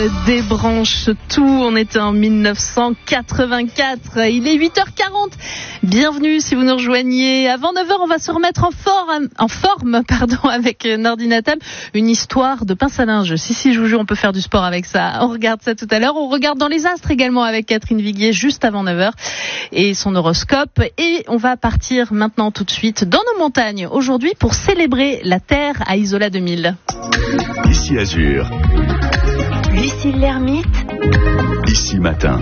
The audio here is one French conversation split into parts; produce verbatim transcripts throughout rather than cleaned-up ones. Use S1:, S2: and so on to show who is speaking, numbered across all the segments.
S1: débranche tout. On était en mille neuf cent quatre-vingt-quatre. Il est huit heures quarante. Bienvenue si vous nous rejoignez. Avant neuf heures, on va se remettre en forme, en forme pardon, avec Nordinatam. Une histoire de pince à linge. Si, si, je vous jure, on peut faire du sport avec ça. On regarde ça tout à l'heure. On regarde dans les astres également avec Catherine Viguier juste avant neuf heures et son horoscope. Et on va partir maintenant tout de suite dans nos montagnes aujourd'hui pour célébrer la Terre à Isola deux mille.
S2: Ici Azur.
S3: Lucille l'ermite.
S2: Ici Matin.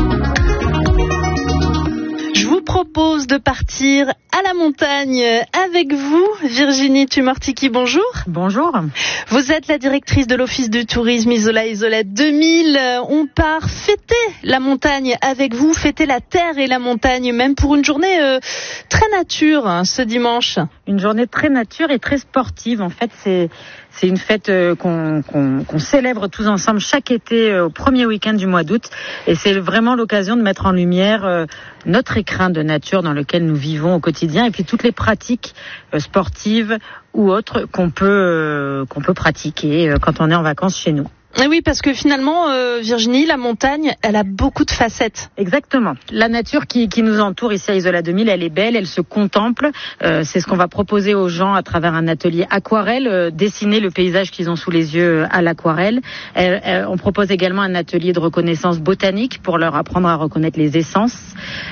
S1: Je vous propose de partir à la montagne avec vous, Virginie Tumortiki, bonjour.
S4: Bonjour.
S1: Vous êtes la directrice de l'Office du tourisme Isola Isola deux mille. On part fêter la montagne avec vous, fêter la terre et la montagne, même pour une journée euh, très nature hein, ce dimanche.
S4: Une journée très nature et très sportive. En fait, c'est c'est une fête euh, qu'on, qu'on, qu'on célèbre tous ensemble chaque été euh, au premier week-end du mois d'août. Et c'est vraiment l'occasion de mettre en lumière euh, notre écrin de nature dans lequel nous vivons au quotidien et puis toutes les pratiques euh, sportives ou autres qu'on peut euh, qu'on peut pratiquer euh, quand on est en vacances chez nous.
S1: Oui, parce que finalement, euh, Virginie, la montagne, elle a beaucoup de facettes.
S4: Exactement. La nature qui, qui nous entoure ici à Isola deux mille, elle est belle, elle se contemple. Euh, c'est ce qu'on va proposer aux gens à travers un atelier aquarelle, euh, dessiner le paysage qu'ils ont sous les yeux à l'aquarelle. Euh, euh, on propose également un atelier de reconnaissance botanique pour leur apprendre à reconnaître les essences.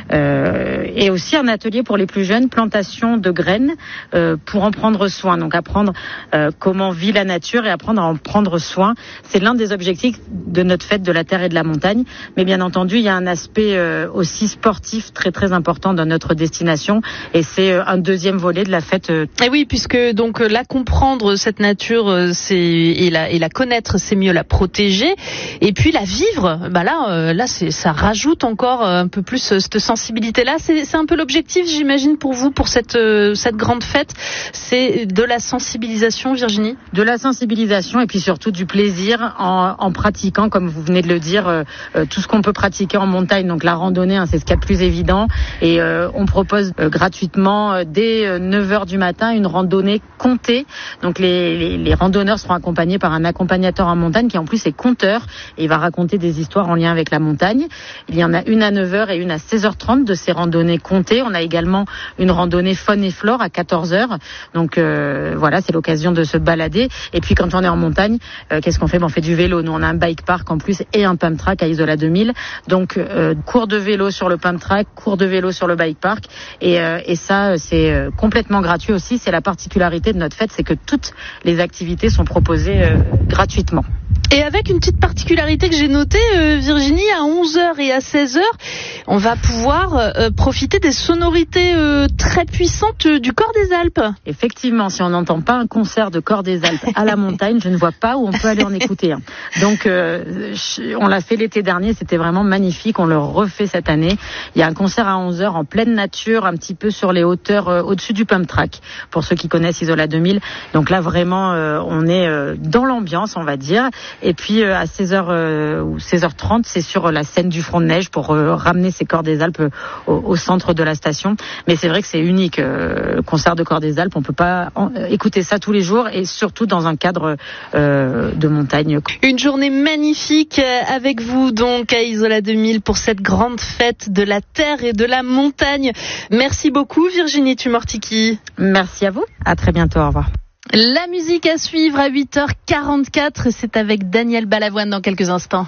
S4: Euh, et aussi un atelier pour les plus jeunes, plantation de graines, euh, pour en prendre soin. Donc apprendre euh, comment vit la nature et apprendre à en prendre soin. C'est l'un des objectifs de notre fête de la terre et de la montagne, mais bien entendu il y a un aspect euh, aussi sportif très très important dans notre destination et c'est euh, un deuxième volet de la fête. Euh...
S1: Et oui, puisque donc la comprendre cette nature, euh, c'est et la et la connaître, c'est mieux la protéger et puis la vivre. Bah là euh, là c'est ça rajoute encore un peu plus euh, cette sensibilité là. C'est c'est un peu l'objectif, j'imagine, pour vous pour cette euh, cette grande fête, c'est de la sensibilisation, Virginie.
S4: De la sensibilisation et puis surtout du plaisir. En, en pratiquant, comme vous venez de le dire, euh, euh, tout ce qu'on peut pratiquer en montagne, donc la randonnée, hein, c'est ce qu'il y a de plus évident. Et euh, on propose euh, gratuitement euh, dès euh, neuf heures du matin une randonnée comptée. Donc les, les, les randonneurs seront accompagnés par un accompagnateur en montagne qui en plus est conteur et il va raconter des histoires en lien avec la montagne. Il y en a une à neuf heures et une à seize heures trente de ces randonnées comptées. On a également une randonnée faune et flore à quatorze heures. Donc euh, voilà, c'est l'occasion de se balader. Et puis quand on est en montagne, euh, qu'est-ce qu'on fait? Ben, on fait du vélo. Nous, on a un bike park en plus et un pump track à Isola deux mille. Donc, euh, cours de vélo sur le pump track, cours de vélo sur le bike park. Et, euh, et ça, c'est euh, complètement gratuit aussi. C'est la particularité de notre fête, c'est que toutes les activités sont proposées euh, gratuitement.
S1: Et avec une petite particularité que j'ai notée, euh, Virginie, à onze heures et à seize heures, on va pouvoir euh, profiter des sonorités euh, très puissantes euh, du Corps des Alpes.
S4: Effectivement, si on n'entend pas un concert de Corps des Alpes à la montagne, je ne vois pas où on peut aller en écouter un. Donc, euh, on l'a fait l'été dernier, c'était vraiment magnifique, on le refait cette année. Il y a un concert à onze heures en pleine nature, un petit peu sur les hauteurs euh, au-dessus du pump track, pour ceux qui connaissent Isola deux mille. Donc là, vraiment, euh, on est euh, dans l'ambiance, on va dire. Et puis euh, à seize heures euh, ou seize heures trente, c'est sur euh, la scène du front de neige pour euh, ramener ces Corps des Alpes euh, au, au centre de la station. Mais c'est vrai que c'est unique, euh, concert de Corps des Alpes. On peut pas en, euh, écouter ça tous les jours et surtout dans un cadre euh, de montagne.
S1: Une journée magnifique avec vous donc à Isola deux mille pour cette grande fête de la terre et de la montagne. Merci beaucoup Virginie Tumortiki.
S4: Merci à vous. À très bientôt. Au revoir.
S1: La musique à suivre à huit heures quarante-quatre, c'est avec Daniel Balavoine dans quelques instants.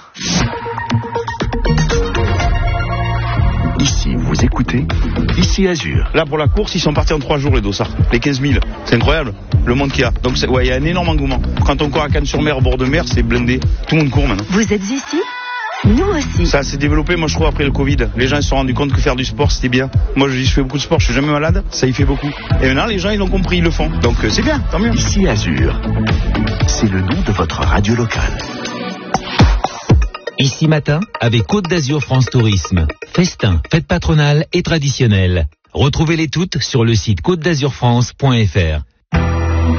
S2: Ici, vous écoutez Ici Azur.
S5: Là, pour la course, ils sont partis en trois jours, les dossards. Les quinze mille. C'est incroyable, le monde qu'il y a. Donc, ouais, il y a un énorme engouement. Quand on court à Cannes-sur-Mer, au bord de mer, c'est blindé. Tout le monde court maintenant.
S3: Vous êtes ici ? Nous aussi.
S5: Ça s'est développé, moi, je trouve, après le Covid. Les gens se sont rendus compte que faire du sport, c'était bien. Moi, je dis, je fais beaucoup de sport, je suis jamais malade. Ça y fait beaucoup. Et maintenant, les gens, ils l'ont compris, ils le font. Donc, c'est bien, tant mieux.
S2: Ici Azur. C'est le nom de votre radio locale.
S6: Ici Matin, avec Côte d'Azur France Tourisme. Festin, fête patronale et traditionnelle. Retrouvez-les toutes sur le site côte d'azur france point f r.